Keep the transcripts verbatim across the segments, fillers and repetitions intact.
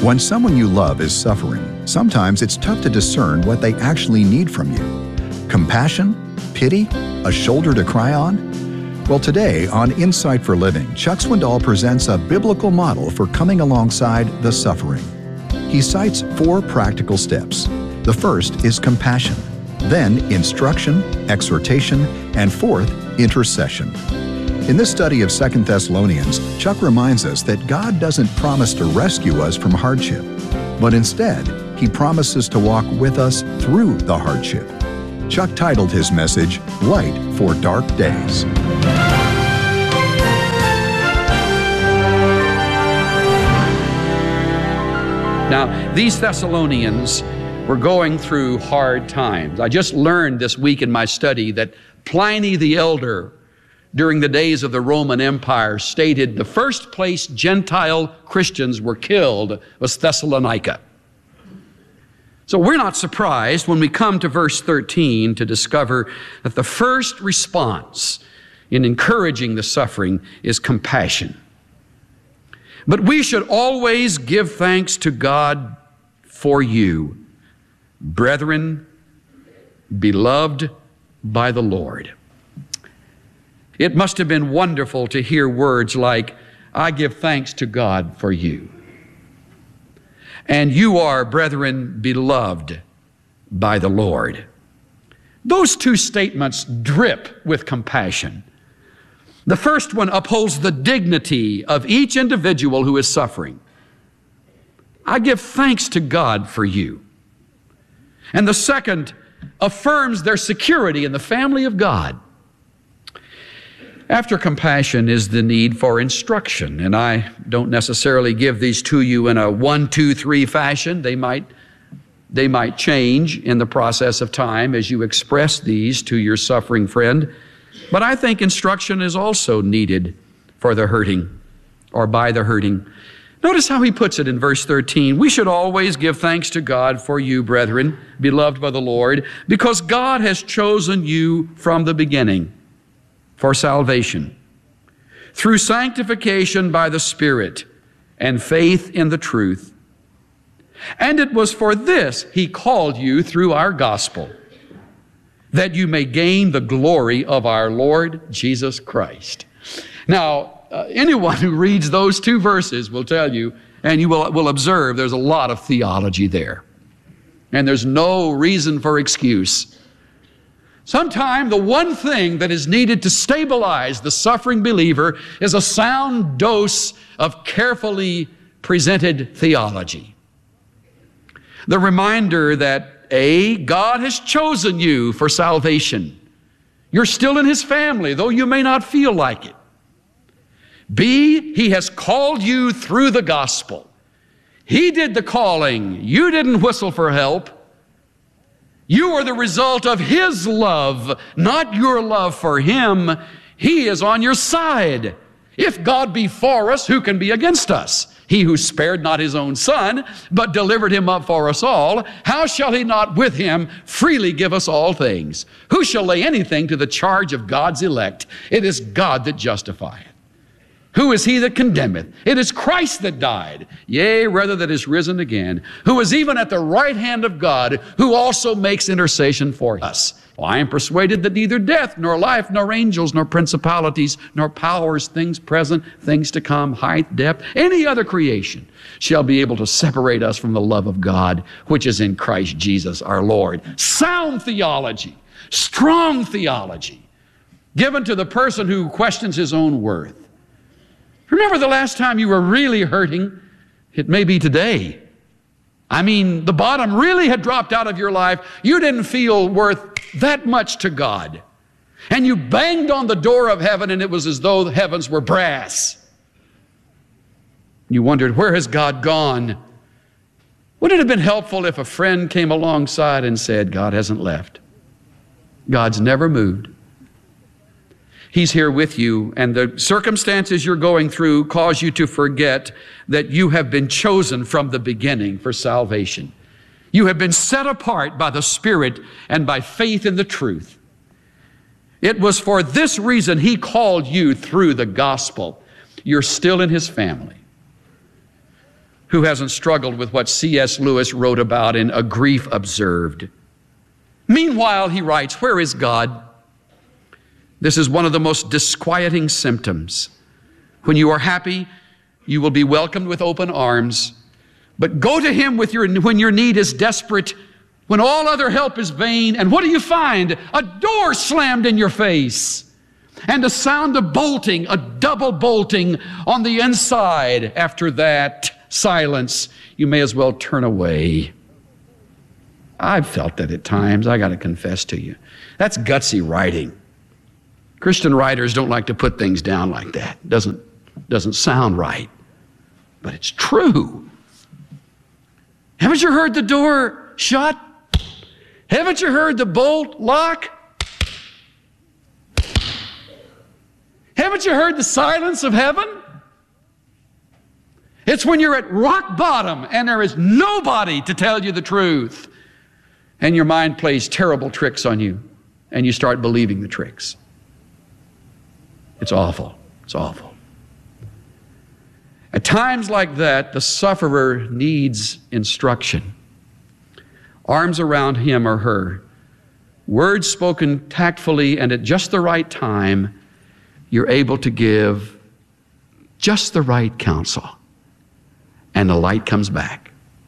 When someone you love is suffering, sometimes it's tough to discern what they actually need from you. Compassion? Pity? A shoulder to cry on? Well, today on Insight for Living, Chuck Swindoll presents a biblical model for coming alongside the suffering. He cites four practical steps. The first is compassion, then instruction, exhortation, and fourth, intercession. In this study of Second Thessalonians, Chuck reminds us that God doesn't promise to rescue us from hardship, but instead, He promises to walk with us through the hardship. Chuck titled his message, Light for Dark Days. Now, these Thessalonians were going through hard times. I just learned this week in my study that Pliny the Elder, during the days of the Roman Empire, stated the first place Gentile Christians were killed was Thessalonica. So we're not surprised when we come to verse thirteen to discover that the first response in encouraging the suffering is compassion. But we should always give thanks to God for you, brethren, beloved by the Lord. It must have been wonderful to hear words like, I give thanks to God for you. And you are, brethren, beloved by the Lord. Those two statements drip with compassion. The first one upholds the dignity of each individual who is suffering. I give thanks to God for you. And the second affirms their security in the family of God. After compassion is the need for instruction, and I don't necessarily give these to you in a one, two, three fashion. They might, they might change in the process of time as you express these to your suffering friend. But I think instruction is also needed for the hurting or by the hurting. Notice how he puts it in verse thirteen. We should always give thanks to God for you, brethren, beloved by the Lord, because God has chosen you from the beginning for salvation, through sanctification by the Spirit and faith in the truth. And it was for this He called you through our gospel, that you may gain the glory of our Lord Jesus Christ. Now, uh, anyone who reads those two verses will tell you, and you will, will observe, there's a lot of theology there. And there's no reason for excuse. Sometimes the one thing that is needed to stabilize the suffering believer is a sound dose of carefully presented theology. The reminder that A, God has chosen you for salvation. You're still in His family, though you may not feel like it. B, He has called you through the gospel. He did the calling. You didn't whistle for help. You are the result of His love, not your love for Him. He is on your side. If God be for us, who can be against us? He who spared not His own Son, but delivered Him up for us all, how shall He not with Him freely give us all things? Who shall lay anything to the charge of God's elect? It is God that justifieth. Who is he that condemneth? It is Christ that died, yea, rather that is risen again, who is even at the right hand of God, who also makes intercession for us. Well, I am persuaded that neither death, nor life, nor angels, nor principalities, nor powers, things present, things to come, height, depth, any other creation shall be able to separate us from the love of God, which is in Christ Jesus our Lord. Sound theology, strong theology, given to the person who questions his own worth. Remember the last time you were really hurting? It may be today. I mean, the bottom really had dropped out of your life. You didn't feel worth that much to God. And you banged on the door of heaven, and it was as though the heavens were brass. You wondered, where has God gone? Wouldn't it have been helpful if a friend came alongside and said, God hasn't left. God's never moved. He's here with you, and the circumstances you're going through cause you to forget that you have been chosen from the beginning for salvation. You have been set apart by the Spirit and by faith in the truth. It was for this reason He called you through the gospel. You're still in His family. Who hasn't struggled with what C S Lewis wrote about in A Grief Observed? Meanwhile, he writes, where is God? This is one of the most disquieting symptoms. When you are happy, you will be welcomed with open arms. But go to him with your, when your need is desperate, when all other help is vain. And what do you find? A door slammed in your face. And a sound of bolting, a double bolting on the inside. After that silence, you may as well turn away. I've felt that at times, I got to confess to you. That's gutsy writing. Christian writers don't like to put things down like that. It doesn't, doesn't sound right, but it's true. Haven't you heard the door shut? Haven't you heard the bolt lock? Haven't you heard the silence of heaven? It's when you're at rock bottom and there is nobody to tell you the truth, and your mind plays terrible tricks on you, and you start believing the tricks. It's awful. It's awful. At times like that, the sufferer needs instruction. Arms around him or her, words spoken tactfully and at just the right time, you're able to give just the right counsel, and the light comes back.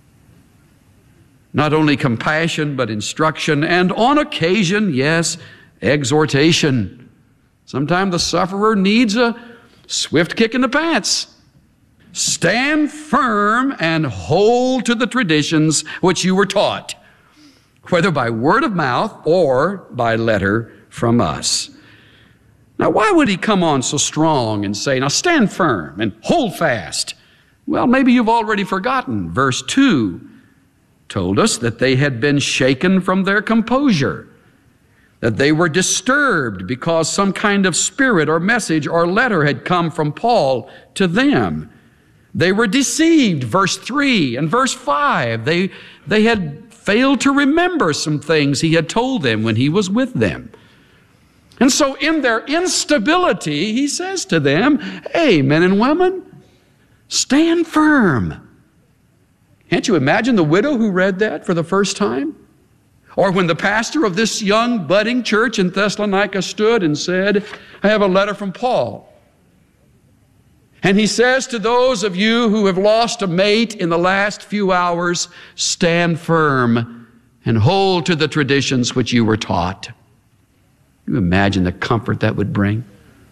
Not only compassion, but instruction, and on occasion, yes, exhortation. Sometimes the sufferer needs a swift kick in the pants. Stand firm and hold to the traditions which you were taught, whether by word of mouth or by letter from us. Now, why would he come on so strong and say, now stand firm and hold fast? Well, maybe you've already forgotten. Verse two told us that they had been shaken from their composure, that they were disturbed because some kind of spirit or message or letter had come from Paul to them. They were deceived, verse three and verse five. They, they had failed to remember some things he had told them when he was with them. And so in their instability, he says to them, hey, men and women, stand firm. Can't you imagine the widow who read that for the first time? Or when the pastor of this young budding church in Thessalonica stood and said, I have a letter from Paul. And he says to those of you who have lost a mate in the last few hours, stand firm and hold to the traditions which you were taught. Can you imagine the comfort that would bring?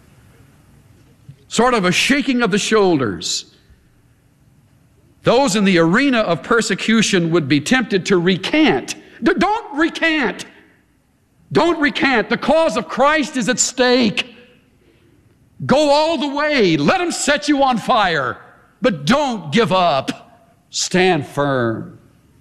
Sort of a shaking of the shoulders. Those in the arena of persecution would be tempted to recant. D- don't recant. Don't recant. The cause of Christ is at stake. Go all the way. Let them set you on fire. But don't give up. Stand firm.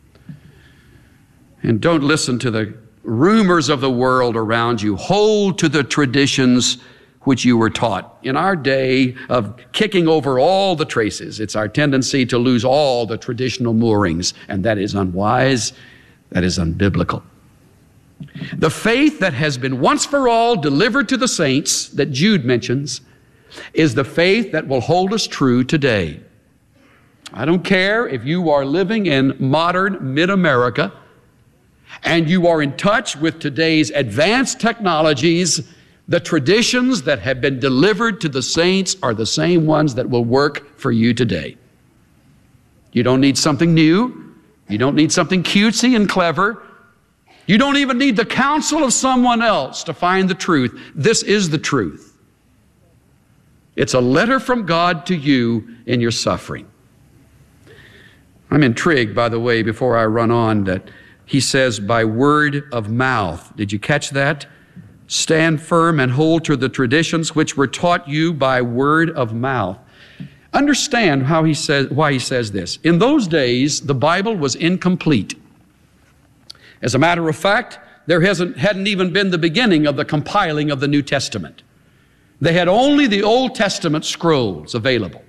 And don't listen to the rumors of the world around you. Hold to the traditions which you were taught. In our day of kicking over all the traces, it's our tendency to lose all the traditional moorings, and that is unwise, that is unbiblical. The faith that has been once for all delivered to the saints, that Jude mentions, is the faith that will hold us true today. I don't care if you are living in modern mid-America and you are in touch with today's advanced technologies. The traditions that have been delivered to the saints are the same ones that will work for you today. You don't need something new. You don't need something cutesy and clever. You don't even need the counsel of someone else to find the truth. This is the truth. It's a letter from God to you in your suffering. I'm intrigued, by the way, before I run on, that he says by word of mouth. Did you catch that? Stand firm and hold to the traditions which were taught you by word of mouth. Understand how he says, why he says this. In those days, the Bible was incomplete. As a matter of fact, there hasn't, hadn't even been the beginning of the compiling of the New Testament. They had only the Old Testament scrolls available.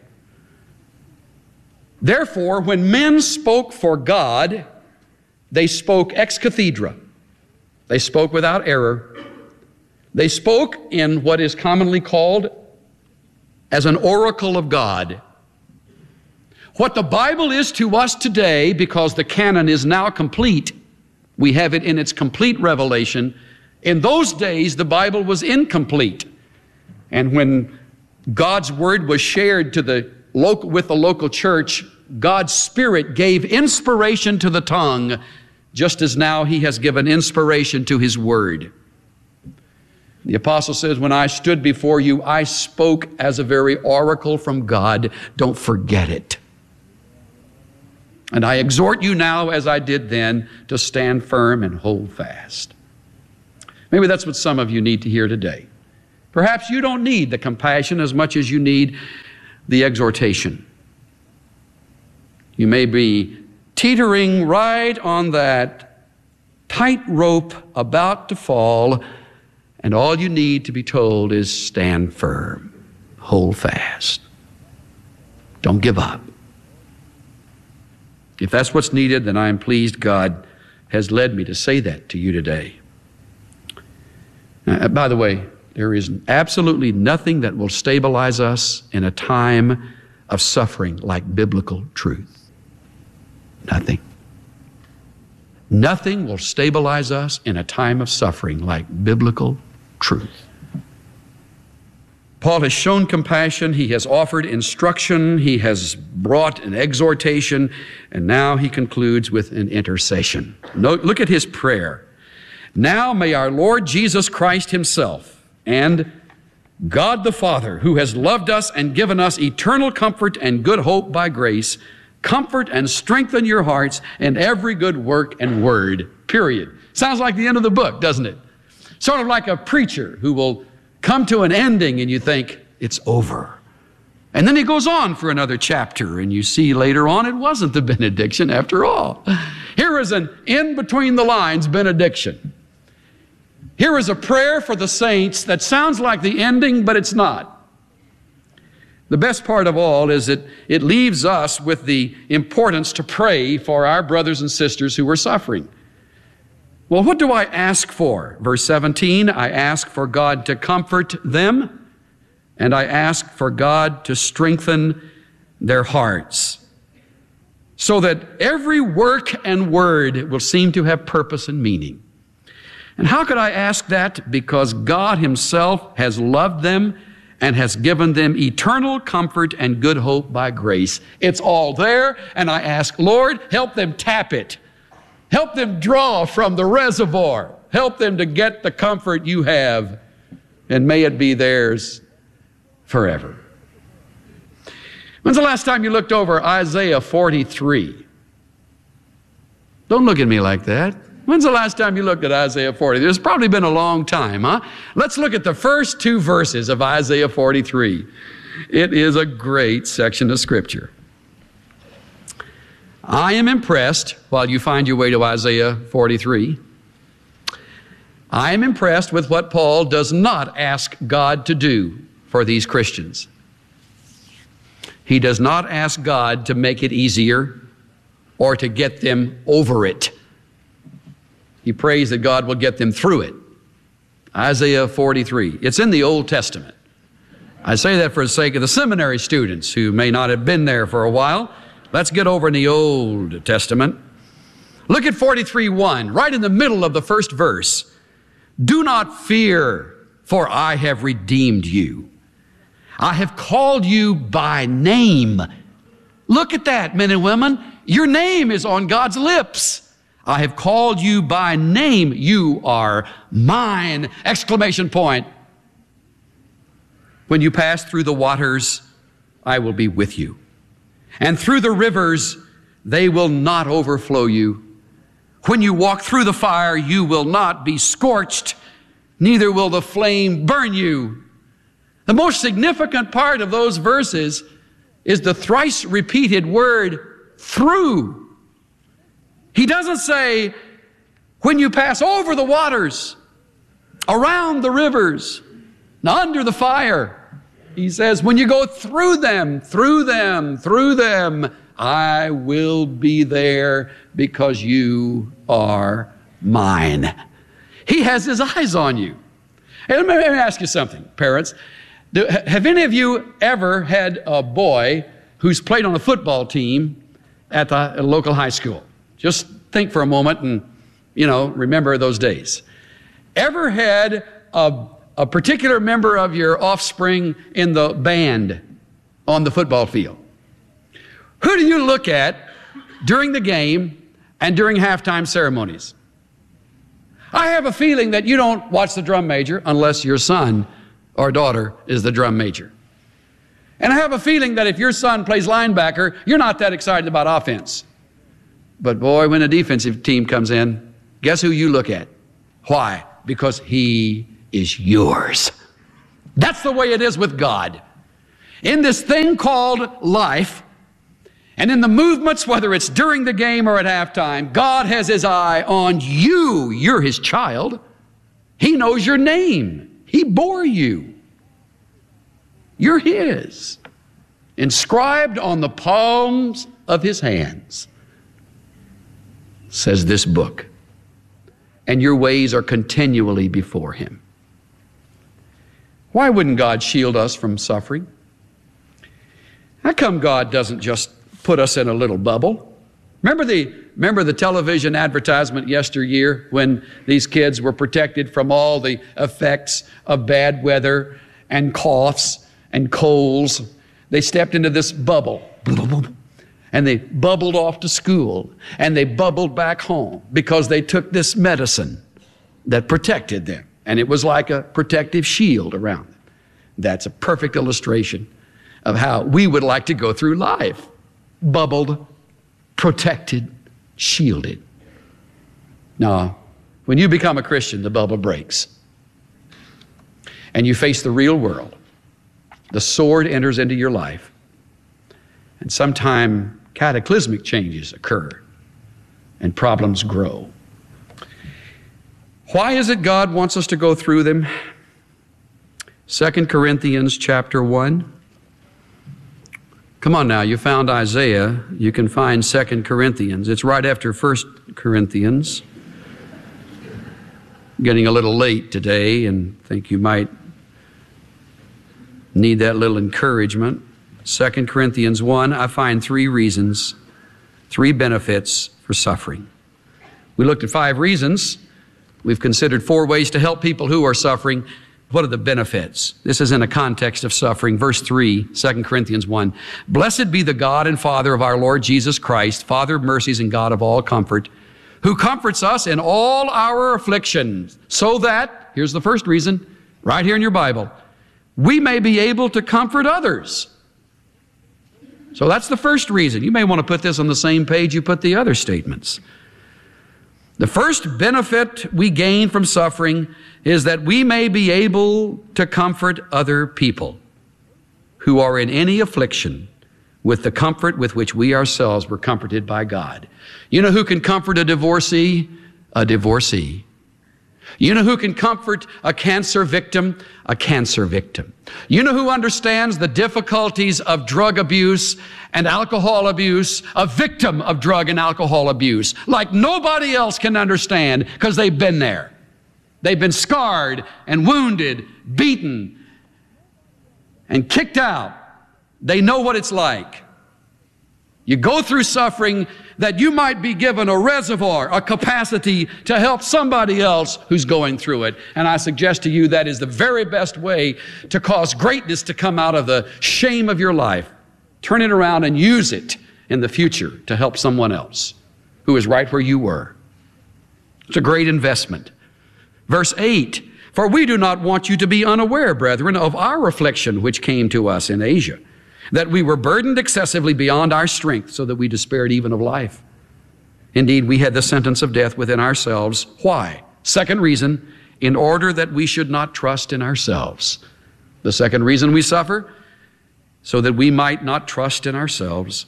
Therefore, when men spoke for God, they spoke ex cathedra. They spoke without error. They spoke in what is commonly called as an oracle of God. What the Bible is to us today, because the canon is now complete, we have it in its complete revelation. In those days, the Bible was incomplete. And when God's Word was shared to the local, with the local church, God's Spirit gave inspiration to the tongue, just as now He has given inspiration to His Word. The apostle says, when I stood before you, I spoke as a very oracle from God. Don't forget it. And I exhort you now, as I did then, to stand firm and hold fast. Maybe that's what some of you need to hear today. Perhaps you don't need the compassion as much as you need the exhortation. You may be teetering right on that tightrope about to fall, and all you need to be told is stand firm, hold fast. Don't give up. If that's what's needed, then I am pleased God has led me to say that to you today. Uh, by the way, there is absolutely nothing that will stabilize us in a time of suffering like biblical truth. Nothing. Nothing will stabilize us in a time of suffering like biblical truth. Paul has shown compassion, he has offered instruction, he has brought an exhortation, and now he concludes with an intercession. Note, look at his prayer. Now may our Lord Jesus Christ Himself and God the Father, who has loved us and given us eternal comfort and good hope by grace, comfort and strengthen your hearts in every good work and word, period. Sounds like the end of the book, doesn't it? Sort of like a preacher who will come to an ending and you think, it's over. And then he goes on for another chapter and you see later on it wasn't the benediction after all. Here is an in between the lines benediction. Here is a prayer for the saints that sounds like the ending, but it's not. The best part of all is that it leaves us with the importance to pray for our brothers and sisters who are suffering. Well, what do I ask for? Verse seventeen, I ask for God to comfort them, and I ask for God to strengthen their hearts, so that every work and word will seem to have purpose and meaning. And how could I ask that? Because God Himself has loved them and has given them eternal comfort and good hope by grace. It's all there, and I ask, Lord, help them tap it. Help them draw from the reservoir. Help them to get the comfort you have, and may it be theirs forever. When's the last time you looked over Isaiah forty-three? Don't look at me like that. When's the last time you looked at Isaiah forty? There's probably been a long time, huh? Let's look at the first two verses of Isaiah forty-three. It is a great section of Scripture. I am impressed, while you find your way to Isaiah forty-three, I am impressed with what Paul does not ask God to do for these Christians. He does not ask God to make it easier or to get them over it. He prays that God will get them through it. Isaiah forty-three. It's in the Old Testament. I say that for the sake of the seminary students who may not have been there for a while. Let's get over in the Old Testament. Look at forty-three one, right in the middle of the first verse. Do not fear, for I have redeemed you. I have called you by name. Look at that, men and women. Your name is on God's lips. I have called you by name. You are mine! Exclamation point. When you pass through the waters, I will be with you. And through the rivers, they will not overflow you. When you walk through the fire, you will not be scorched, neither will the flame burn you. The most significant part of those verses is the thrice repeated word through. He doesn't say, when you pass over the waters, around the rivers, under the fire. He says, when you go through them, through them, through them, I will be there because you are mine. He has His eyes on you. Hey, let me, let me ask you something, parents. Do, have any of you ever had a boy who's played on a football team at the at a local high school. Just think for a moment and, you know, remember those days. Ever had a, a particular member of your offspring in the band on the football field? Who do you look at during the game and during halftime ceremonies? I have a feeling that you don't watch the drum major unless your son or daughter is the drum major. And I have a feeling that if your son plays linebacker, you're not that excited about offense. But boy, when a defensive team comes in, guess who you look at? Why? Because he is yours. That's the way it is with God. In this thing called life, and in the movements, whether it's during the game or at halftime, God has his eye on you. You're his child. He knows your name. He bore you. You're his. Inscribed on the palms of his hands, says this book. And your ways are continually before him. Why wouldn't God shield us from suffering? How come God doesn't just put us in a little bubble? Remember the, remember the television advertisement yesteryear when these kids were protected from all the effects of bad weather and coughs and colds? They stepped into this bubble and they bubbled off to school and they bubbled back home because they took this medicine that protected them. And it was like a protective shield around them. That's a perfect illustration of how we would like to go through life. Bubbled, protected, shielded. Now, when you become a Christian, the bubble breaks. And you face the real world. The sword enters into your life. And sometime cataclysmic changes occur and problems grow. Why is it God wants us to go through them? Second Corinthians chapter one. Come on now, you found Isaiah, you can find Second Corinthians. It's right after First Corinthians. Getting a little late today and think you might need that little encouragement. Second Corinthians one, I find three reasons, three benefits for suffering. We looked at five reasons. We've considered four ways to help people who are suffering. What are the benefits? This is in a context of suffering. Verse three, Second Corinthians one. Blessed be the God and Father of our Lord Jesus Christ, Father of mercies and God of all comfort, who comforts us in all our afflictions, so that, here's the first reason, right here in your Bible, we may be able to comfort others. So that's the first reason. You may want to put this on the same page you put the other statements. The first benefit we gain from suffering is that we may be able to comfort other people who are in any affliction with the comfort with which we ourselves were comforted by God. You know who can comfort a divorcee? A divorcee. You know who can comfort a cancer victim? A cancer victim. You know who understands the difficulties of drug abuse and alcohol abuse? A victim of drug and alcohol abuse, like nobody else can understand because they've been there. They've been scarred and wounded, beaten, and kicked out. They know what it's like. You go through suffering that you might be given a reservoir, a capacity to help somebody else who's going through it. And I suggest to you that is the very best way to cause greatness to come out of the shame of your life. Turn it around and use it in the future to help someone else who is right where you were. It's a great investment. Verse eight, for we do not want you to be unaware, brethren, of our affliction which came to us in Asia, that we were burdened excessively beyond our strength, so that we despaired even of life. Indeed, we had the sentence of death within ourselves. Why? Second reason, in order that we should not trust in ourselves. The second reason we suffer, so that we might not trust in ourselves.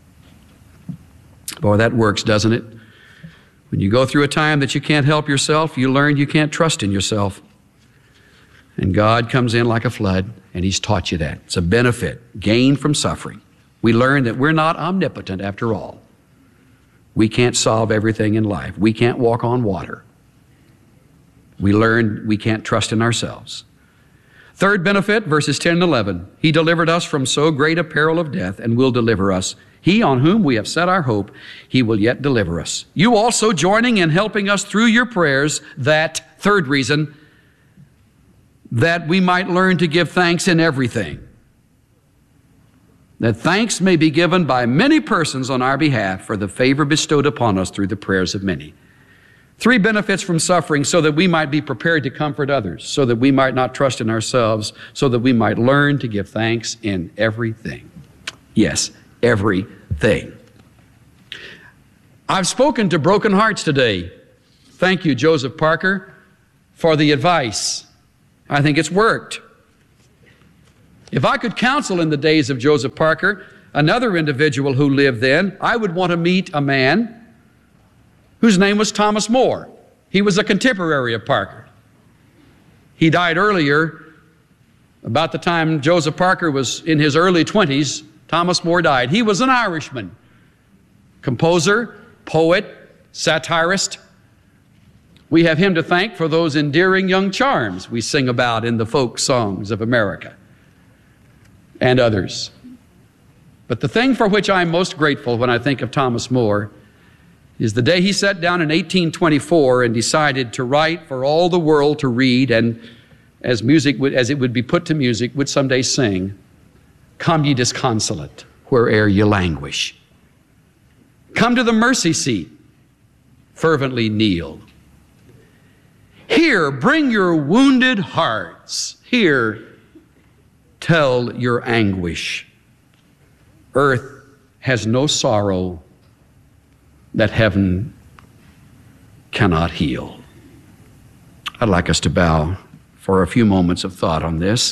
Boy, that works, doesn't it? When you go through a time that you can't help yourself, you learn you can't trust in yourself. And God comes in like a flood, and He's taught you that. It's a benefit, gain from suffering. We learn that we're not omnipotent after all. We can't solve everything in life. We can't walk on water. We learn we can't trust in ourselves. Third benefit, verses ten and eleven. He delivered us from so great a peril of death and will deliver us. He on whom we have set our hope, he will yet deliver us. You also joining in helping us through your prayers, that, third reason, that we might learn to give thanks in everything. That thanks may be given by many persons on our behalf for the favor bestowed upon us through the prayers of many. Three benefits from suffering, so that we might be prepared to comfort others, so that we might not trust in ourselves, so that we might learn to give thanks in everything. Yes, everything. I've spoken to broken hearts today. Thank you, Joseph Parker, for the advice. I think it's worked. If I could counsel in the days of Joseph Parker, another individual who lived then, I would want to meet a man whose name was Thomas More. He was a contemporary of Parker. He died earlier, about the time Joseph Parker was in his early twenties, Thomas More died. He was an Irishman, composer, poet, satirist. We have him to thank for those endearing young charms we sing about in the folk songs of America and others. But the thing for which I'm most grateful when I think of Thomas More is the day he sat down in eighteen twenty-four and decided to write for all the world to read, and as music would, as it would be put to music, would someday sing, "Come ye disconsolate, where'er ye languish. Come to the mercy seat, fervently kneel. Here bring your wounded hearts, here tell your anguish. Earth has no sorrow that heaven cannot heal." I'd like us to bow for a few moments of thought on this.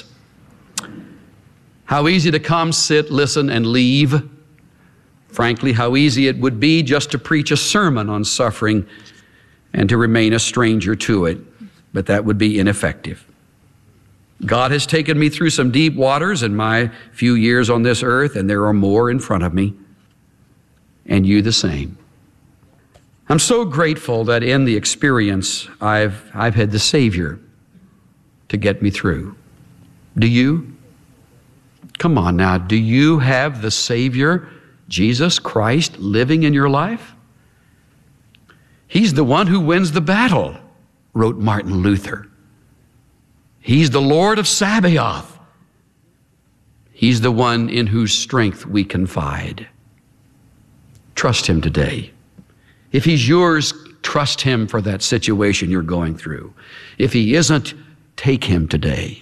How easy to come, sit, listen, and leave. Frankly, how easy it would be just to preach a sermon on suffering and to remain a stranger to it, but that would be ineffective. God has taken me through some deep waters in my few years on this earth, and there are more in front of me, and you the same. I'm so grateful that in the experience I've, I've had the Savior to get me through. Do you? Come on now, do you have the Savior, Jesus Christ, living in your life? He's the one who wins the battle, wrote Martin Luther. He's the Lord of Sabaoth. He's the one in whose strength we confide. Trust him today. If he's yours, trust him for that situation you're going through. If he isn't, take him today.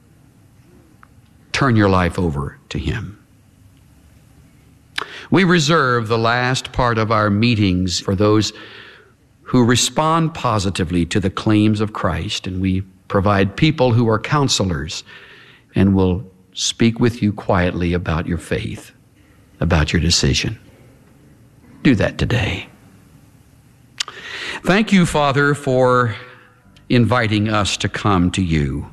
Turn your life over to him. We reserve the last part of our meetings for those who respond positively to the claims of Christ, and we provide people who are counselors and will speak with you quietly about your faith, about your decision. Do that today. Thank you, Father, for inviting us to come to you.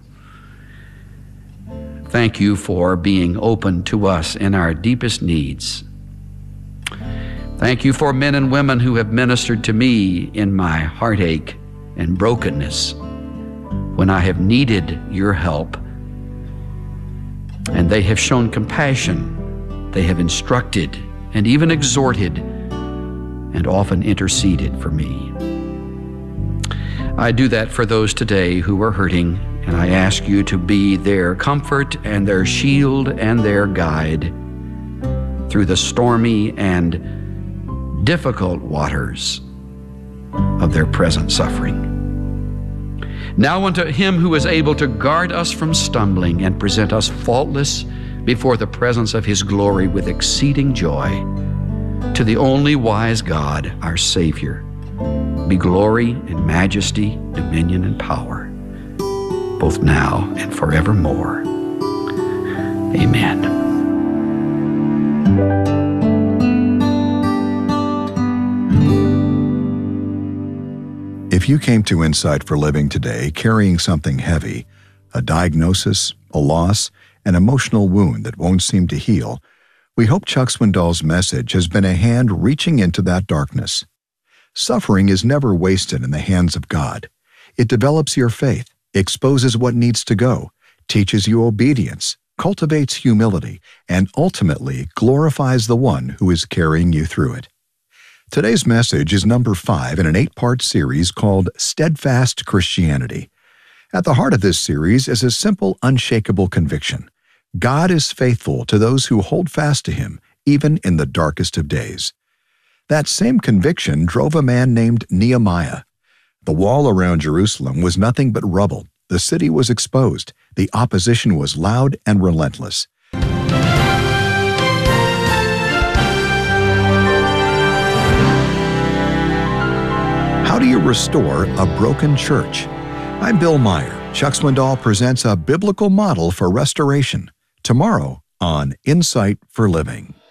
Thank you for being open to us in our deepest needs. Thank you for men and women who have ministered to me in my heartache and brokenness when I have needed your help. And they have shown compassion. They have instructed and even exhorted and often interceded for me. I do that for those today who are hurting, and I ask you to be their comfort and their shield and their guide through the stormy and difficult waters of their present suffering. Now unto him who is able to guard us from stumbling and present us faultless before the presence of his glory with exceeding joy, to the only wise God, our Savior, be glory and majesty, dominion and power, both now and forevermore. Amen. If you came to Insight for Living today carrying something heavy, a diagnosis, a loss, an emotional wound that won't seem to heal, we hope Chuck Swindoll's message has been a hand reaching into that darkness. Suffering is never wasted in the hands of God. It develops your faith, exposes what needs to go, teaches you obedience, cultivates humility, and ultimately glorifies the one who is carrying you through it. Today's message is number five in an eight-part series called Steadfast Christianity. At the heart of this series is a simple, unshakable conviction. God is faithful to those who hold fast to Him, even in the darkest of days. That same conviction drove a man named Nehemiah. The wall around Jerusalem was nothing but rubble. The city was exposed. The opposition was loud and relentless. How do you restore a broken church? I'm Bill Meyer. Chuck Swindoll presents a biblical model for restoration tomorrow on Insight for Living.